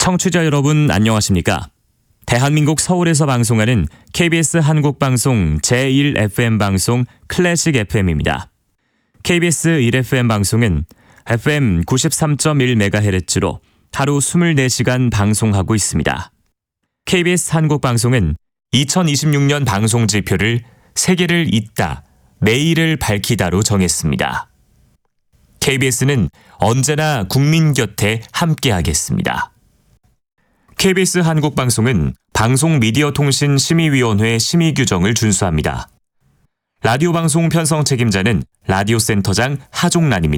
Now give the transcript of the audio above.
청취자 여러분 안녕하십니까? 대한민국 서울에서 방송하는 KBS 한국방송 제1FM 방송 클래식 FM입니다. KBS 1FM 방송은 FM 93.1MHz로 하루 24시간 방송하고 있습니다. KBS 한국방송은 2026년 방송지표를 세계를 잇다, 내일을 밝히다로 정했습니다. KBS는 언제나 국민 곁에 함께하겠습니다. KBS 한국방송은 방송미디어통신심의위원회 심의 규정을 준수합니다. 라디오 방송 편성 책임자는 라디오센터장 하종란입니다.